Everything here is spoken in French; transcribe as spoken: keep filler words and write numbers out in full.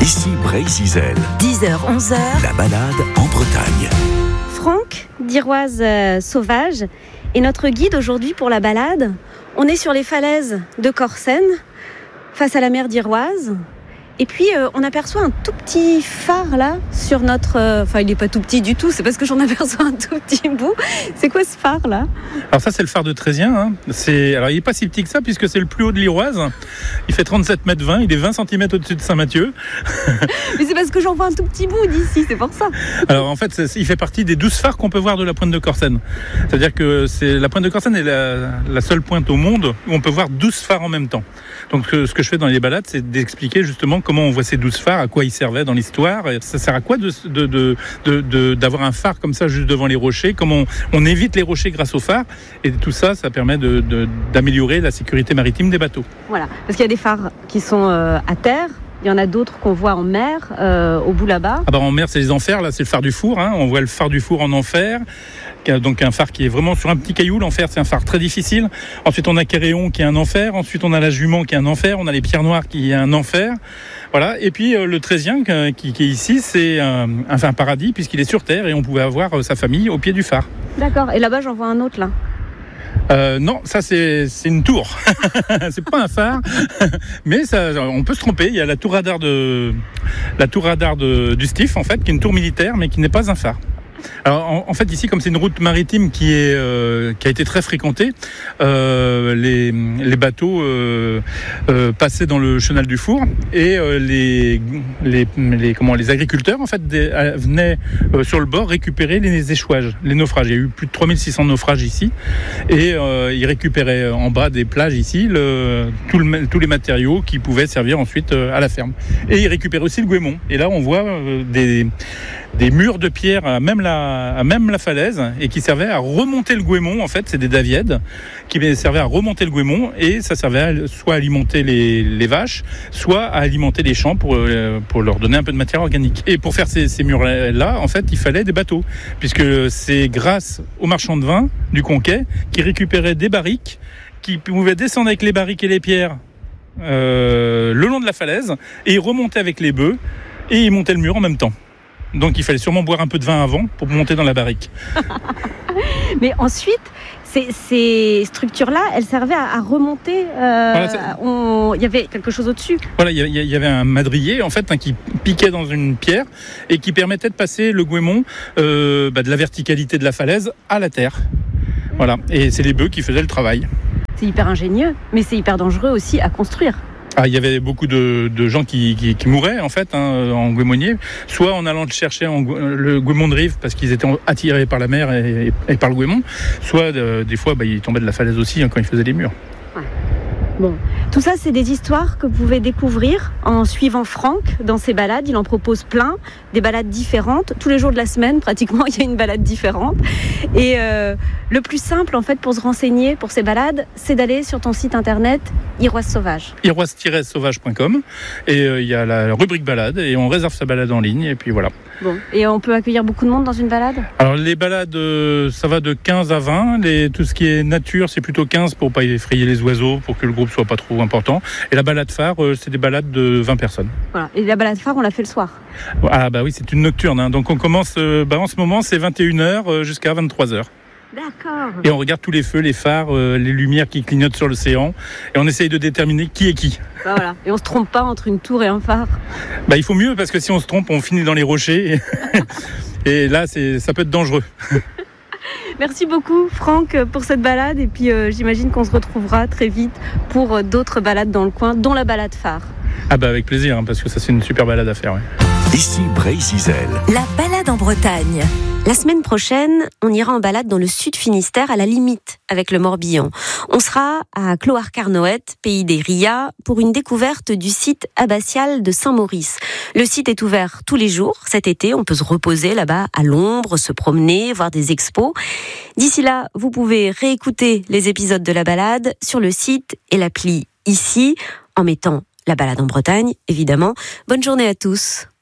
Ici Bray-Zizel. dix heures, onze heures. La balade en Bretagne. Franck d'Iroise euh, Sauvage est notre guide aujourd'hui pour la balade. On est sur les falaises de Corsen, face à la mer d'Iroise. Et puis euh, on aperçoit un tout petit phare là sur notre... Euh, enfin il n'est pas tout petit du tout, c'est parce que j'en aperçois un tout petit bout. C'est quoi ce phare là ? Alors ça c'est le phare de Trézien. Hein. C'est... Alors il n'est pas si petit que ça puisque c'est le plus haut de l'Iroise. Il fait trente-sept mètres vingt, il est vingt centimètres au-dessus de Saint-Mathieu. Mais c'est parce que j'en vois un tout petit bout d'ici, c'est pour ça. Alors en fait c'est... il fait partie des douze phares qu'on peut voir de la pointe de Corsen. C'est-à-dire que c'est... la pointe de Corsen est la... la seule pointe au monde où on peut voir douze phares en même temps. Donc ce que je fais dans les balades c'est d'expliquer justement comment on voit ces douze phares, à quoi ils servaient dans l'histoire. Et ça sert à quoi de, de, de, de, de, d'avoir un phare comme ça juste devant les rochers, comment on, on évite les rochers grâce au phare. Et tout ça, ça permet de, de, d'améliorer la sécurité maritime des bateaux. Voilà, parce qu'il y a des phares qui sont euh, à terre. Il y en a d'autres qu'on voit en mer, euh, au bout là-bas. Ah bah en mer, c'est les enfers. Là, c'est le phare du Four. Hein. On voit le phare du Four en enfer. Donc un phare qui est vraiment sur un petit caillou. L'enfer, c'est un phare très difficile. Ensuite, on a Quéréon qui est un enfer. Ensuite, on a la Jument qui est un enfer. On a les Pierres Noires qui est un enfer. Voilà. Et puis euh, le Trézien qui, qui est ici, c'est un, un paradis puisqu'il est sur terre et on pouvait avoir euh, sa famille au pied du phare. D'accord. Et là-bas, j'en vois un autre là. Euh, non, ça c'est, c'est une tour. C'est pas un phare, mais ça, on peut se tromper. Il y a la tour radar de la tour radar de, du Stif en fait, qui est une tour militaire, mais qui n'est pas un phare. Alors en, en fait ici, comme c'est une route maritime qui est euh, qui a été très fréquentée, euh, les les bateaux euh, euh, passaient dans le chenal du Four et euh, les les les comment les agriculteurs en fait des, euh, venaient euh, sur le bord récupérer les échouages, les naufrages. Il y a eu plus de trois mille six cents naufrages ici et euh, ils récupéraient en bas des plages ici le, tout le, tous les matériaux qui pouvaient servir ensuite euh, à la ferme. Et ils récupéraient aussi le goémon. Et là on voit euh, des des murs de pierre à même la, à même la falaise et qui servaient à remonter le goémon. En fait, c'est des davièdes qui servaient à remonter le goémon et ça servait à, soit à alimenter les, les vaches, soit à alimenter les champs pour, pour leur donner un peu de matière organique. Et pour faire ces, ces murs-là, en fait, il fallait des bateaux puisque c'est grâce aux marchands de vin du Conquet qui récupéraient des barriques, qui pouvaient descendre avec les barriques et les pierres euh, le long de la falaise et ils remontaient avec les bœufs et ils montaient le mur en même temps. Donc il fallait sûrement boire un peu de vin avant pour monter dans la barrique. Mais ensuite, ces, ces structures-là, elles servaient à, à remonter. Euh, voilà, on... Il y avait quelque chose au-dessus. Voilà, il y, y avait un madrier en fait hein, qui piquait dans une pierre et qui permettait de passer le goémon euh, bah, de la verticalité de la falaise à la terre. Voilà, et c'est les bœufs qui faisaient le travail. C'est hyper ingénieux, mais c'est hyper dangereux aussi à construire. Ah, il y avait beaucoup de, de gens qui, qui, qui mouraient en fait hein, en goémonnier, soit en allant chercher en, le goémon de rive parce qu'ils étaient attirés par la mer et, et par le goémon, soit de, des fois bah, ils tombaient de la falaise aussi hein, quand ils faisaient les murs. Ouais. Bon, tout ça c'est des histoires que vous pouvez découvrir en suivant Franck dans ses balades. Il en propose plein, des balades différentes. Tous les jours de la semaine, pratiquement, il y a une balade différente. Et euh, le plus simple en fait pour se renseigner pour ces balades, c'est d'aller sur ton site internet Iroise Sauvage. iroise tiret sauvage point com et euh, il y a la rubrique balade et on réserve sa balade en ligne et puis voilà. Bon, et on peut accueillir beaucoup de monde dans une balade ? Alors les balades, euh, ça va de quinze à vingt. Les, tout ce qui est nature, c'est plutôt quinze pour pas effrayer les oiseaux, pour que le groupe soit pas trop important. Et la balade phare, euh, c'est des balades de vingt personnes. Voilà. Et la balade phare, on l'a fait le soir. Ah bah oui, c'est une nocturne. Hein. Donc on commence, euh, bah, en ce moment, c'est vingt et une heures euh, jusqu'à vingt-trois heures. D'accord. Et on regarde tous les feux, les phares, euh, les lumières qui clignotent sur l'océan. Et on essaye de déterminer qui est qui. Bah voilà. Et on se trompe pas entre une tour et un phare. Bah il faut mieux parce que si on se trompe, on finit dans les rochers. Et, et là, c'est, ça peut être dangereux. Merci beaucoup Franck pour cette balade. Et puis euh, j'imagine qu'on se retrouvera très vite pour euh, d'autres balades dans le coin, dont la balade phare. Ah bah avec plaisir, hein, parce que ça c'est une super balade à faire. Ouais. Ici Bray-Zizel. La balade en Bretagne. La semaine prochaine, on ira en balade dans le sud Finistère, à la limite avec le Morbihan. On sera à Clohars-Carnoët, pays des Rias, pour une découverte du site abbatial de Saint-Maurice. Le site est ouvert tous les jours. Cet été, on peut se reposer là-bas à l'ombre, se promener, voir des expos. D'ici là, vous pouvez réécouter les épisodes de la balade sur le site et l'appli Ici, en mettant la balade en Bretagne, évidemment. Bonne journée à tous.